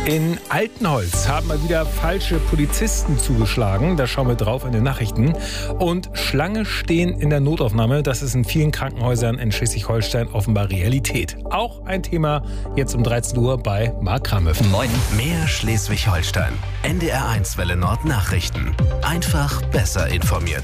In Altenholz haben mal wieder falsche Polizisten zugeschlagen. Da schauen wir drauf in den Nachrichten. Und Schlange stehen in der Notaufnahme. Das ist in vielen Krankenhäusern in Schleswig-Holstein offenbar Realität. Auch ein Thema jetzt um 13 Uhr bei Marc Kramöff. Moin. Mehr Schleswig-Holstein. NDR1 Welle Nord Nachrichten. Einfach besser informiert.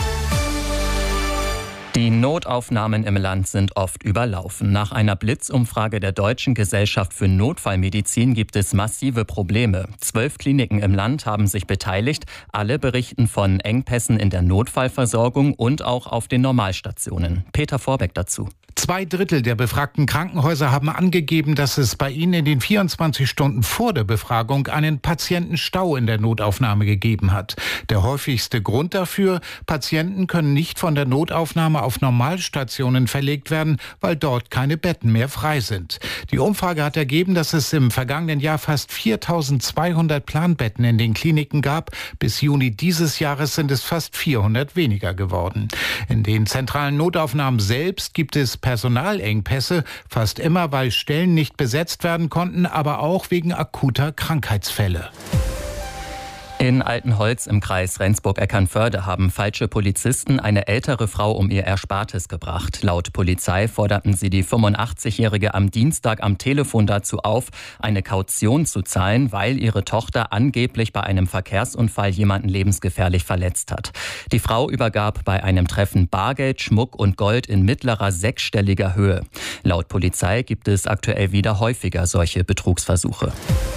Die Notaufnahmen im Land sind oft überlaufen. Nach einer Blitzumfrage der Deutschen Gesellschaft für Notfallmedizin gibt es massive Probleme. 12 Kliniken im Land haben sich beteiligt. Alle berichten von Engpässen in der Notfallversorgung und auch auf den Normalstationen. Peter Vorbeck dazu. 2/3 der befragten Krankenhäuser haben angegeben, dass es bei ihnen in den 24 Stunden vor der Befragung einen Patientenstau in der Notaufnahme gegeben hat. Der häufigste Grund dafür: Patienten können nicht von der Notaufnahme auf Normalstationen verlegt werden, weil dort keine Betten mehr frei sind. Die Umfrage hat ergeben, dass es im vergangenen Jahr fast 4.200 Planbetten in den Kliniken gab. Bis Juni dieses Jahres sind es fast 400 weniger geworden. In den zentralen Notaufnahmen selbst gibt es Personalengpässe, fast immer, weil Stellen nicht besetzt werden konnten, aber auch wegen akuter Krankheitsfälle. In Altenholz im Kreis Rendsburg-Eckernförde haben falsche Polizisten eine ältere Frau um ihr Erspartes gebracht. Laut Polizei forderten sie die 85-Jährige am Dienstag am Telefon dazu auf, eine Kaution zu zahlen, weil ihre Tochter angeblich bei einem Verkehrsunfall jemanden lebensgefährlich verletzt hat. Die Frau übergab bei einem Treffen Bargeld, Schmuck und Gold in mittlerer sechsstelliger Höhe. Laut Polizei gibt es aktuell wieder häufiger solche Betrugsversuche.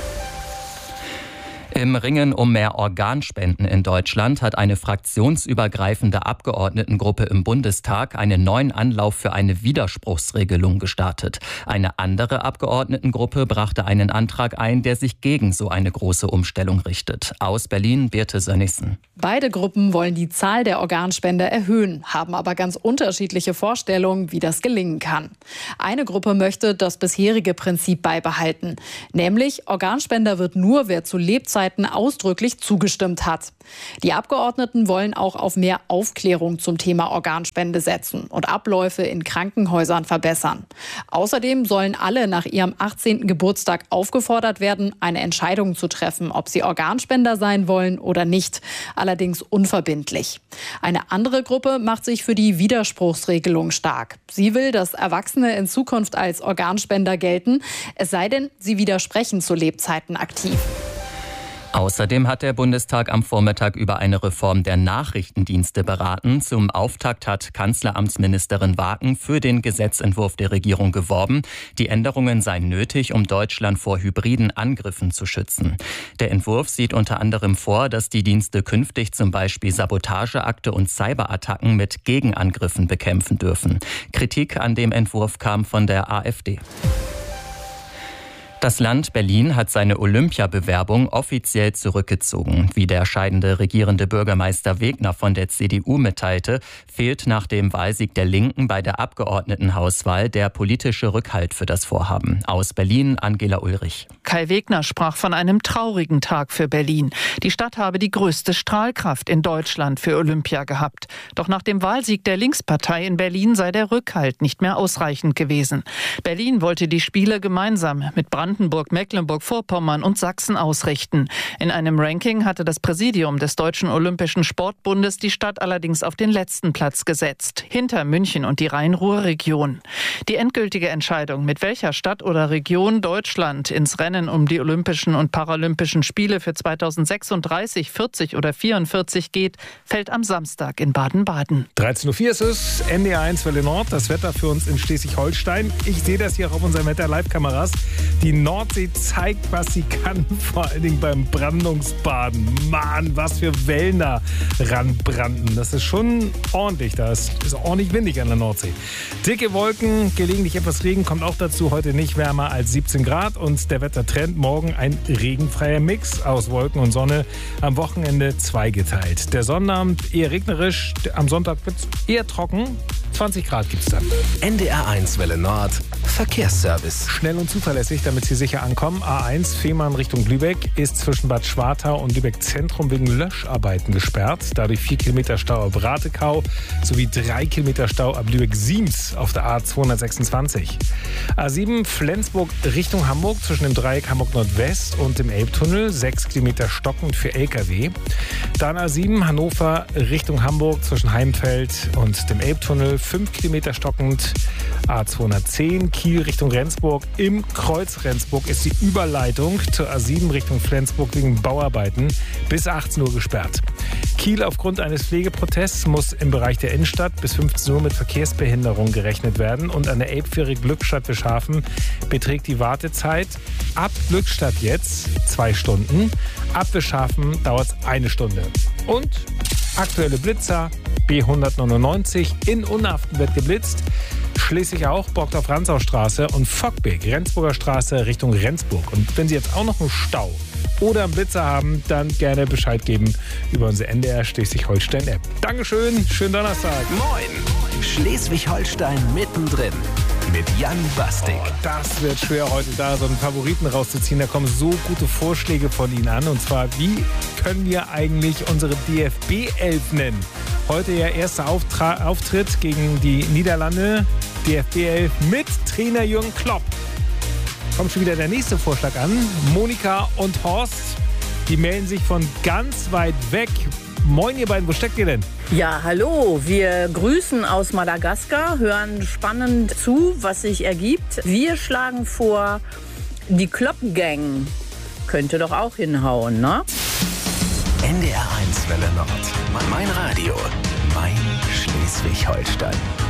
Im Ringen um mehr Organspenden in Deutschland hat eine fraktionsübergreifende Abgeordnetengruppe im Bundestag einen neuen Anlauf für eine Widerspruchsregelung gestartet. Eine andere Abgeordnetengruppe brachte einen Antrag ein, der sich gegen so eine große Umstellung richtet. Aus Berlin, Birte Sönnigsen. Beide Gruppen wollen die Zahl der Organspender erhöhen, haben aber ganz unterschiedliche Vorstellungen, wie das gelingen kann. Eine Gruppe möchte das bisherige Prinzip beibehalten, nämlich Organspender wird nur, wer zu Lebzeiten ausdrücklich zugestimmt hat. Die Abgeordneten wollen auch auf mehr Aufklärung zum Thema Organspende setzen und Abläufe in Krankenhäusern verbessern. Außerdem sollen alle nach ihrem 18. Geburtstag aufgefordert werden, eine Entscheidung zu treffen, ob sie Organspender sein wollen oder nicht, allerdings unverbindlich. Eine andere Gruppe macht sich für die Widerspruchsregelung stark. Sie will, dass Erwachsene in Zukunft als Organspender gelten, es sei denn, sie widersprechen zu Lebzeiten aktiv. Außerdem hat der Bundestag am Vormittag über eine Reform der Nachrichtendienste beraten. Zum Auftakt hat Kanzleramtsministerin Waken für den Gesetzentwurf der Regierung geworben. Die Änderungen seien nötig, um Deutschland vor hybriden Angriffen zu schützen. Der Entwurf sieht unter anderem vor, dass die Dienste künftig zum Beispiel Sabotageakte und Cyberattacken mit Gegenangriffen bekämpfen dürfen. Kritik an dem Entwurf kam von der AfD. Das Land Berlin hat seine Olympiabewerbung offiziell zurückgezogen. Wie der scheidende regierende Bürgermeister Wegner von der CDU mitteilte, fehlt nach dem Wahlsieg der Linken bei der Abgeordnetenhauswahl der politische Rückhalt für das Vorhaben. Aus Berlin, Angela Ulrich. Kai Wegner sprach von einem traurigen Tag für Berlin. Die Stadt habe die größte Strahlkraft in Deutschland für Olympia gehabt. Doch nach dem Wahlsieg der Linkspartei in Berlin sei der Rückhalt nicht mehr ausreichend gewesen. Berlin wollte die Spiele gemeinsam mit Brandenburg, Mecklenburg-Vorpommern und Sachsen ausrichten. In einem Ranking hatte das Präsidium des Deutschen Olympischen Sportbundes die Stadt allerdings auf den letzten Platz gesetzt, hinter München und die Rhein-Ruhr-Region. Die endgültige Entscheidung, mit welcher Stadt oder Region Deutschland ins Rennen um die Olympischen und Paralympischen Spiele für 2036, 40 oder 44 geht, fällt am Samstag in Baden-Baden. 13.04 Uhr ist es, NDR1 Welle Nord, das Wetter für uns in Schleswig-Holstein. Ich sehe das hier auch auf unseren Wetter-Live-Kameras. Die Nordsee zeigt, was sie kann, vor allen Dingen beim Brandungsbaden. Mann, was für Wellen da ranbranden. Das ist schon ordentlich. Da ist ordentlich windig an der Nordsee. Dicke Wolken, gelegentlich etwas Regen kommt auch dazu. Heute nicht wärmer als 17 Grad und der Wettertrend morgen ein regenfreier Mix aus Wolken und Sonne. Am Wochenende zweigeteilt. Der Sonnabend eher regnerisch, am Sonntag wird es eher trocken. 20 Grad gibt es dann. NDR1 Welle Nord, Verkehrsservice. Schnell und zuverlässig, damit Sie sicher ankommen. A1 Fehmarn Richtung Lübeck ist zwischen Bad Schwartau und Lübeck Zentrum wegen Löscharbeiten gesperrt. Dadurch 4 Kilometer Stau ab Ratekau sowie 3 Kilometer Stau ab Lübeck-Siems auf der A226. A7 Flensburg Richtung Hamburg zwischen dem Dreieck Hamburg Nordwest und dem Elbtunnel. 6 Kilometer stockend für LKW. Dann A7 Hannover Richtung Hamburg zwischen Heimfeld und dem Elbtunnel. 5 Kilometer stockend. A210 Kiel Richtung Rendsburg. Im Kreuz Rendsburg ist die Überleitung zur A7 Richtung Flensburg wegen Bauarbeiten bis 18 Uhr gesperrt. Kiel aufgrund eines Pflegeprotests muss im Bereich der Innenstadt bis 15 Uhr mit Verkehrsbehinderung gerechnet werden. Und an der Elbfähre Glückstadt-Wischhafen beträgt die Wartezeit ab Glückstadt jetzt 2 Stunden. Ab Wischhafen dauert es 1 Stunde. Und aktuelle Blitzer B199 in Unhaften wird geblitzt. Schließlich auch Burgdorf-Rantzau-Straße und Fockbeek, Rendsburger Straße Richtung Rendsburg. Und wenn Sie jetzt auch noch einen Stau oder einen Blitzer haben, dann gerne Bescheid geben über unsere NDR Schleswig-Holstein-App. Dankeschön, schönen Donnerstag. Moin, Schleswig-Holstein mittendrin mit Jan Bastik. Das wird schwer heute da, so einen Favoriten rauszuziehen. Da kommen so gute Vorschläge von Ihnen an. Und zwar, wie können wir eigentlich unsere DFB-11 nennen? Heute ja erster Auftritt gegen die Niederlande. DFB-11 mit Trainer Jürgen Klopp. Kommt schon wieder der nächste Vorschlag an. Monika und Horst, die melden sich von ganz weit weg. Moin ihr beiden, wo steckt ihr denn? Ja, hallo, wir grüßen aus Madagaskar, hören spannend zu, was sich ergibt. Wir schlagen vor, die Klopp-Gang könnte doch auch hinhauen, ne? NDR1 Welle Nord, mein Radio, mein Schleswig-Holstein.